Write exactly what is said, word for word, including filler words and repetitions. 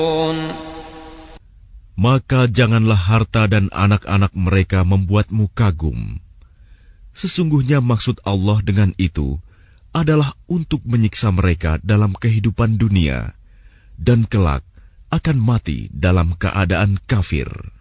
Maka janganlah harta dan anak-anak mereka membuatmu kagum. Sesungguhnya maksud Allah dengan itu adalah untuk menyiksa mereka dalam kehidupan dunia, dan kelak akan mati dalam keadaan kafir.